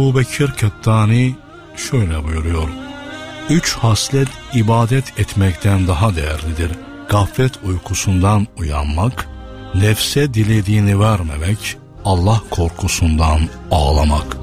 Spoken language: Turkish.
Ebu Bekir Kettani şöyle buyuruyor: 3 haslet ibadet etmekten daha değerlidir. Gaflet uykusundan uyanmak, nefse dilediğini vermemek, Allah korkusundan ağlamak.